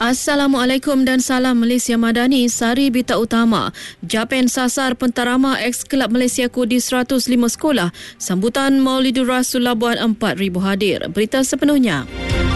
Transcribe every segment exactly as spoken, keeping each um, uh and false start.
Assalamualaikum dan salam Malaysia Madani. Sari berita utama. Japan sasar pentarama ex-Kelab Malaysiaku di seratus lima sekolah. Sambutan Maulidur Rasul Labuan empat ribu hadir. Berita sepenuhnya.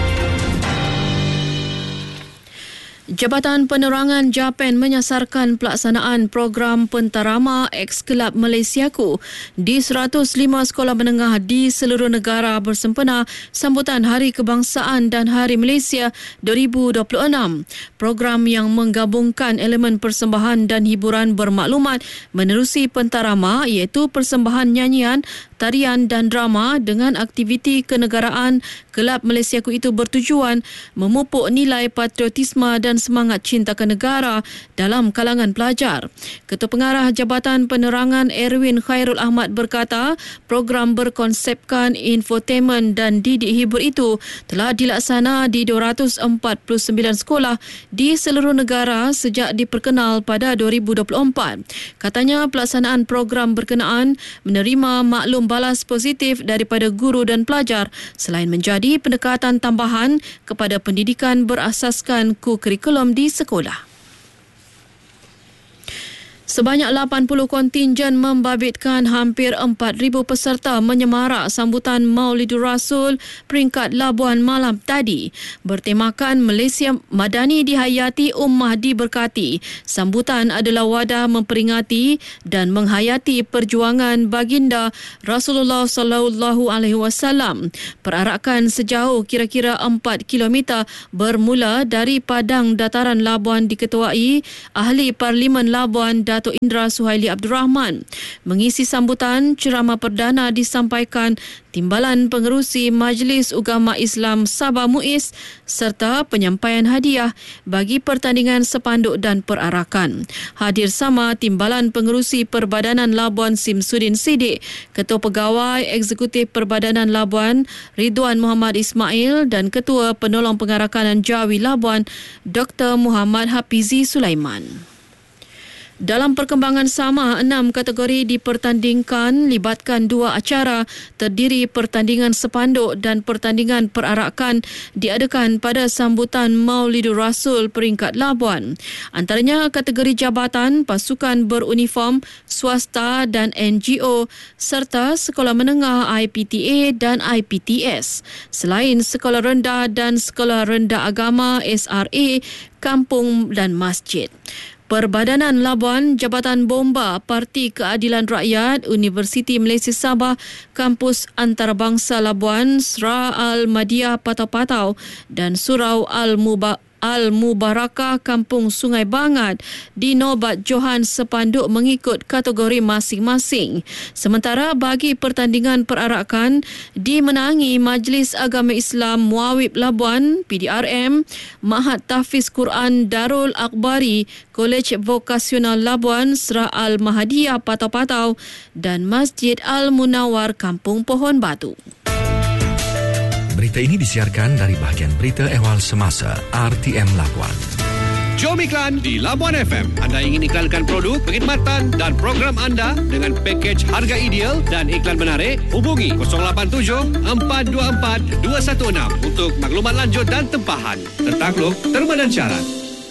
Jabatan Penerangan Japan menyasarkan pelaksanaan program pentarama ex-Kelab Malaysiaku di seratus lima sekolah menengah di seluruh negara bersempena sambutan Hari Kebangsaan dan Hari Malaysia dua ribu dua puluh enam. Program yang menggabungkan elemen persembahan dan hiburan bermaklumat menerusi pentarama iaitu persembahan nyanyian, tarian dan drama dengan aktiviti kenegaraan Kelab Malaysiaku itu bertujuan memupuk nilai patriotisme dan semangat cinta ke negara dalam kalangan pelajar. Ketua Pengarah Jabatan Penerangan Erwin Khairul Ahmad berkata, program berkonsepkan infotainment dan didik hibur itu telah dilaksana di dua ratus empat puluh sembilan sekolah di seluruh negara sejak diperkenal pada dua ribu dua puluh empat. Katanya pelaksanaan program berkenaan menerima maklum balas positif daripada guru dan pelajar selain menjadi pendekatan tambahan kepada pendidikan berasaskan kurikulum di sekolah. Sebanyak lapan puluh kontingen membabitkan hampir empat ribu peserta menyemarak sambutan Maulidur Rasul peringkat Labuan malam tadi. Bertemakan Malaysia Madani dihayati, Ummah diberkati. Sambutan adalah wadah memperingati dan menghayati perjuangan baginda Rasulullah sallallahu alaihi wasallam. Perarakan sejauh kira-kira empat kilometer bermula dari Padang Dataran Labuan diketuai Ahli Parlimen Labuan Datuk Indra Suhaili Abdul Rahman. Mengisi sambutan, ceramah perdana disampaikan Timbalan Pengerusi Majlis Ugama Islam Sabah Muiz serta penyampaian hadiah bagi pertandingan sepanduk dan perarakan. Hadir sama Timbalan Pengerusi Perbadanan Labuan Simsudin Siddiq, Ketua Pegawai Eksekutif Perbadanan Labuan Ridwan Muhammad Ismail dan Ketua Penolong Pengarakanan Jawi Labuan Doktor Muhammad Hafizi Sulaiman. Dalam perkembangan sama, enam kategori dipertandingkan libatkan dua acara terdiri pertandingan sepanduk dan pertandingan perarakan diadakan pada sambutan Maulidur Rasul peringkat Labuan. Antaranya kategori jabatan, pasukan beruniform, swasta dan N G O serta sekolah menengah I P T A dan I P T S. Selain sekolah rendah dan sekolah rendah agama S R A, kampung dan masjid. Perbadanan Labuan, Jabatan Bomba, Parti Keadilan Rakyat, Universiti Malaysia Sabah, Kampus Antarabangsa Labuan, Sra Al-Madiyah Patau-Patau dan Surau Al-Muba Al-Mubarakah Kampung Sungai Bangat dinobat Johan sepanduk mengikut kategori masing-masing. Sementara bagi pertandingan perarakan dimenangi Majlis Agama Islam Muawib Labuan P D R M, Mahat Tahfiz Quran Darul Akbari, Kolej Vokasional Labuan, Sra Al-Mahadiyah Patau-Patau dan Masjid Al-Munawar Kampung Pohon Batu. Berita ini disiarkan dari bahagian berita ehwal semasa R T M Labuan. Jom iklan di Labuan F M. Anda ingin iklankan produk, perkhidmatan dan program anda dengan pakej harga ideal dan iklan menarik? Hubungi kosong lapan tujuh empat dua empat dua satu enam untuk maklumat lanjut dan tempahan. Tertakluk, terma dan syarat.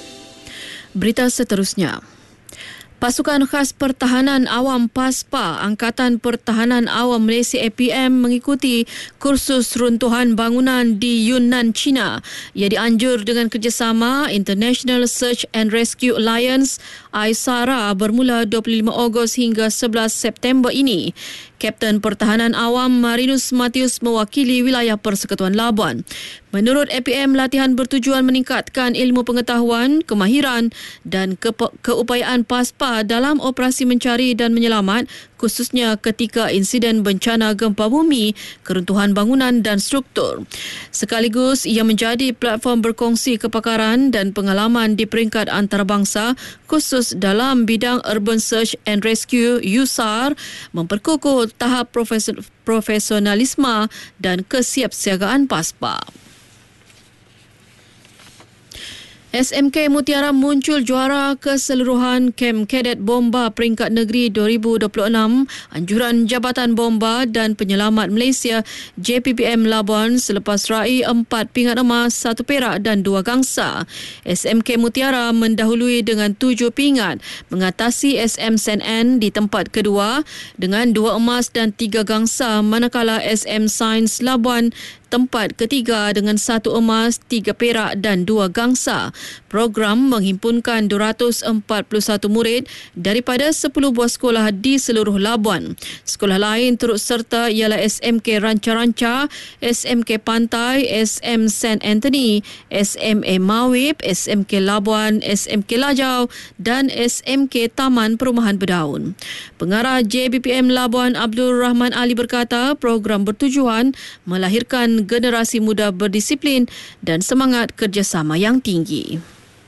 Berita seterusnya. Pasukan Khas Pertahanan Awam PASPA Angkatan Pertahanan Awam Malaysia A P M mengikuti kursus runtuhan bangunan di Yunnan, China. Ia dianjur dengan kerjasama International Search and Rescue Alliance I S A R A bermula dua puluh lima Ogos hingga sebelas September ini. Kapten Pertahanan Awam Marinus Matius mewakili wilayah Persekutuan Labuan. Menurut A P M, latihan bertujuan meningkatkan ilmu pengetahuan, kemahiran dan ke- keupayaan PASPA dalam operasi mencari dan menyelamat, khususnya ketika insiden bencana gempa bumi, keruntuhan bangunan dan struktur. Sekaligus, ia menjadi platform berkongsi kepakaran dan pengalaman di peringkat antarabangsa khusus dalam bidang Urban Search and Rescue U S A R, memperkukuh tahap profes- profesionalisme dan kesiapsiagaan PASPA. S M K Mutiara muncul juara keseluruhan Kem Kadet Bomba peringkat negeri dua ribu dua puluh enam Anjuran Jabatan Bomba dan Penyelamat Malaysia J P B M Labuan selepas raih empat pingat emas, satu perak dan dua gangsa. S M K Mutiara mendahului dengan tujuh pingat mengatasi S M Saint Anne di tempat kedua dengan dua emas dan tiga gangsa, manakala S M Sains Labuan tempat ketiga dengan satu emas, tiga perak dan dua gangsa. Program menghimpunkan dua ratus empat puluh satu murid daripada sepuluh buah sekolah di seluruh Labuan. Sekolah lain turut serta ialah S M K Ranca-Ranca, S M K Pantai, S M Saint Anthony, S M A Mawib, S M K Labuan, S M K Lajau dan S M K Taman Perumahan Berdaun. Pengarah J B P M Labuan Abdul Rahman Ali berkata program bertujuan melahirkan generasi muda berdisiplin dan semangat kerjasama yang tinggi.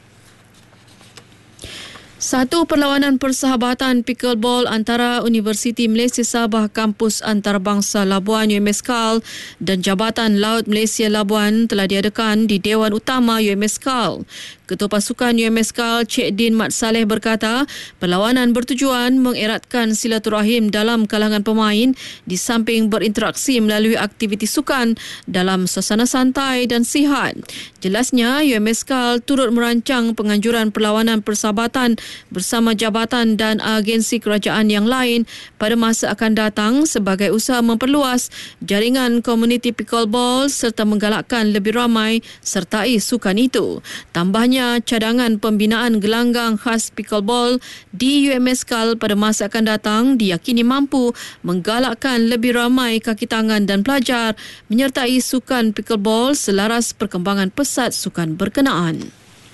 Satu perlawanan persahabatan pickleball antara Universiti Malaysia Sabah Kampus Antarabangsa Labuan U M S K A L dan Jabatan Laut Malaysia Labuan telah diadakan di Dewan Utama U M S K A L. Ketua Pasukan U M S K A L Cik Din Mat Saleh berkata, perlawanan bertujuan mengeratkan silaturahim dalam kalangan pemain di samping berinteraksi melalui aktiviti sukan dalam suasana santai dan sihat. Jelasnya, U M S K A L turut merancang penganjuran perlawanan persahabatan bersama jabatan dan agensi kerajaan yang lain pada masa akan datang sebagai usaha memperluas jaringan komuniti pickleball serta menggalakkan lebih ramai sertai sukan itu. Tambahnya, cadangan pembinaan gelanggang khas pickleball di U M S K A L pada masa akan datang diyakini mampu menggalakkan lebih ramai kaki tangan dan pelajar menyertai sukan pickleball selaras perkembangan pesat sukan berkenaan.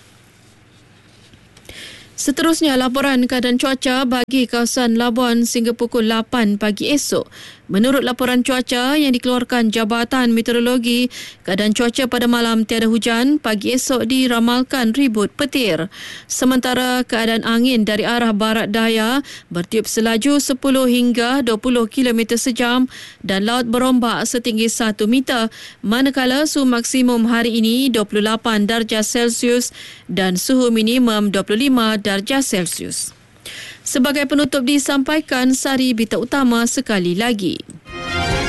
Seterusnya, laporan keadaan cuaca bagi kawasan Labuan sehingga pukul lapan pagi esok. Menurut laporan cuaca yang dikeluarkan Jabatan Meteorologi, keadaan cuaca pada malam tiada hujan, pagi esok diramalkan ribut petir. Sementara keadaan angin dari arah barat daya bertiup selaju sepuluh hingga dua puluh kilometer sejam dan laut berombak setinggi satu meter, manakala suhu maksimum hari ini dua puluh lapan darjah Celsius dan suhu minimum dua puluh lima darjah Celsius. Sebagai penutup disampaikan sari berita utama sekali lagi.